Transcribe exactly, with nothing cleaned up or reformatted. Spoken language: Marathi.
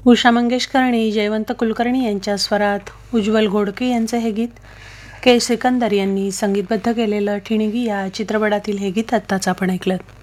उषा मंगेशकर आणि जयवंत कुलकर्णी यांच्या स्वरात उज्ज्वल घोडके यांचे हे गीत, के सिकंदर यांनी संगीतबद्ध केलेलं ठिणगी या चित्रपटातील हे गीत आत्ताच आपण ऐकलं.